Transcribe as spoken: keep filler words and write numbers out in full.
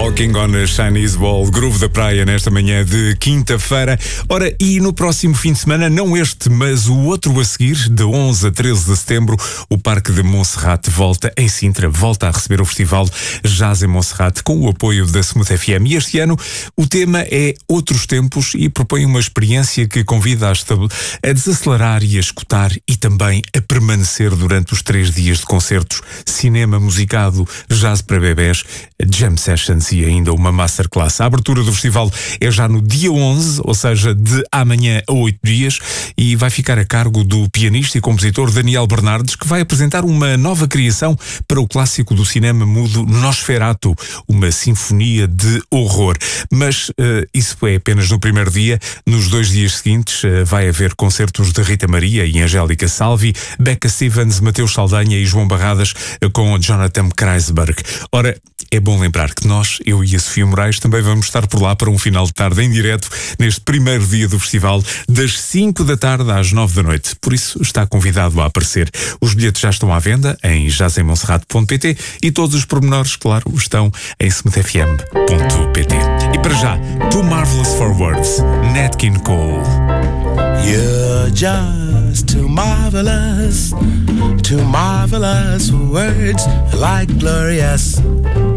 Walking on a Chinese Wall, groove da praia nesta manhã de quinta-feira. Ora, e no próximo fim de semana, não este, mas o outro a seguir, de onze a treze de setembro, o Parque de Monserrate volta em Sintra, volta a receber o festival Jazz em Monserrate com o apoio da Smooth F M. E este ano o tema é Outros Tempos e propõe uma experiência que convida a, estab- a desacelerar e a escutar e também a permanecer durante os três dias de concertos, cinema musicado, jazz para bebés, jam sessions e ainda uma masterclass. A abertura do festival é já no dia onze, ou seja, de amanhã a oito dias, e vai ficar a cargo do pianista e compositor Daniel Bernardes, que vai apresentar uma nova criação para o clássico do cinema mudo Nosferatu, uma sinfonia de horror. Mas uh, isso é apenas no primeiro dia. Nos dois dias seguintes uh, vai haver concertos de Rita Maria e Angélica Salvi, Becca Stevens, Mateus Saldanha e João Barradas uh, com Jonathan Kreisberg. Ora, é bom lembrar que nós, eu e a Sofia Moraes, também vamos estar por lá para um final de tarde em direto neste primeiro dia do festival, das cinco da tarde às nove da noite. Por isso, está convidado a aparecer. Os bilhetes já estão à venda em jazz em monserrate ponto pt e todos os pormenores, claro, estão em smooth f m ponto p t. E para já, Too Marvelous for Words, Nat King Cole. You're just too marvelous, too marvelous for words like glorious.